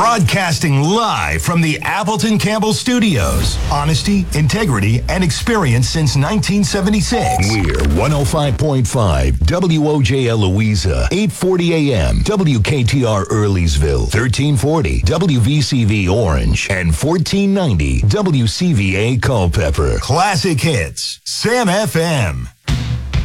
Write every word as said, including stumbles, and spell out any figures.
Broadcasting live from the Appleton Campbell Studios. Honesty, integrity, and experience since nineteen seventy-six. We're one oh five point five W O J L Louisa, eight forty a.m. W K T R Earlysville, thirteen forty W V C V Orange, and fourteen ninety W C V A Culpeper. Classic hits. Sam F M.